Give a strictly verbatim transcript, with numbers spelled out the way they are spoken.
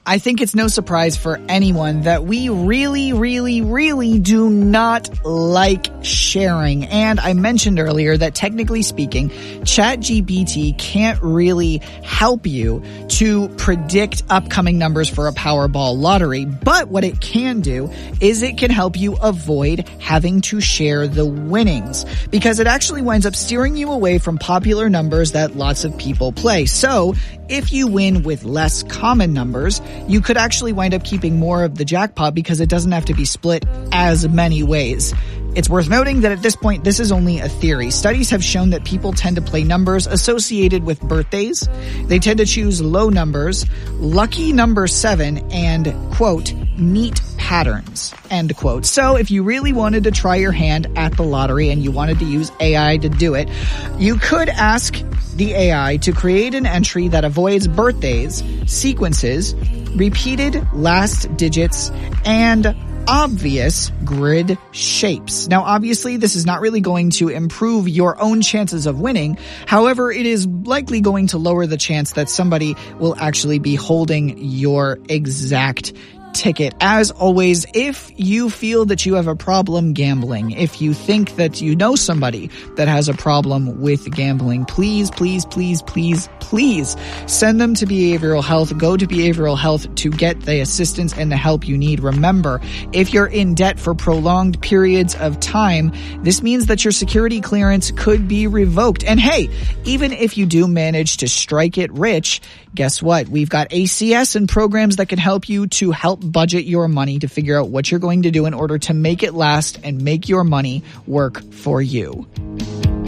I think it's no surprise for anyone that we really, really, really do not like sharing. And I mentioned earlier that technically speaking, ChatGPT can't really help you to predict upcoming numbers for a Powerball lottery. But what it can do is it can help you avoid having to share the winnings, because it actually winds up steering you away from popular numbers that lots of people play. So if you win with less common numbers, you could actually wind up keeping more of the jackpot because it doesn't have to be split as many ways. It's worth noting that at this point, this is only a theory. Studies have shown that people tend to play numbers associated with birthdays. They tend to choose low numbers, lucky number seven, and, quote, neat patterns, end quote. So if you really wanted to try your hand at the lottery and you wanted to use A I to do it, you could ask the A I to create an entry that avoids birthdays, sequences, repeated last digits, and obvious grid shapes. Now, obviously, this is not really going to improve your own chances of winning. However, it is likely going to lower the chance that somebody will actually be holding your exact ticket. As always, if you feel that you have a problem gambling, if you think that you know somebody that has a problem with gambling, please, please, please, please, please send them to behavioral health. Go to behavioral health to get the assistance and the help you need. Remember, if you're in debt for prolonged periods of time, this means that your security clearance could be revoked. And hey, even if you do manage to strike it rich, guess what? We've got A C S and programs that can help you to help budget your money to figure out what you're going to do in order to make it last and make your money work for you.